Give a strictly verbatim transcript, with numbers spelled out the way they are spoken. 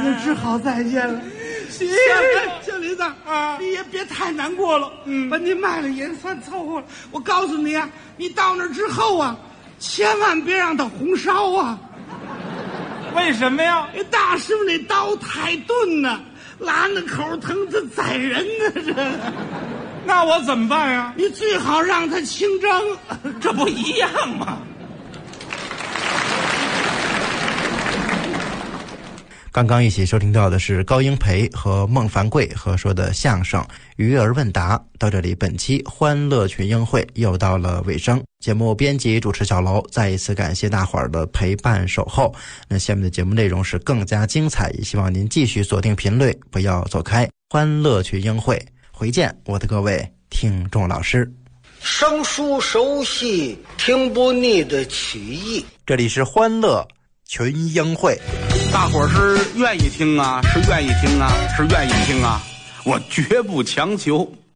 那只好再见了。小小李子啊，你也别太难过了。嗯，把你卖了也算凑合了。我告诉你啊，你到那之后啊，千万别让他红烧啊。 为什么呀？ 大师傅那刀太钝呢，拉那口疼，他宰人呢。这， 那我怎么办呀？ 你最好让他清蒸， 这不一样吗？ 刚刚一起收听到的是高英培和孟凡贵合说的相声《鱼儿问答》。到这里，本期欢乐群英会又到了尾声。节目编辑主持小楼，再一次感谢大伙儿的陪伴守候。那下面的节目内容是更加精彩，也希望您继续锁定频率，不要走开。欢乐群英会，回见，我的各位听众老师。 生疏熟悉，听不腻的曲艺。 这里是欢乐群英会。 大伙儿是愿意听啊，是愿意听啊，是愿意听啊，我绝不强求。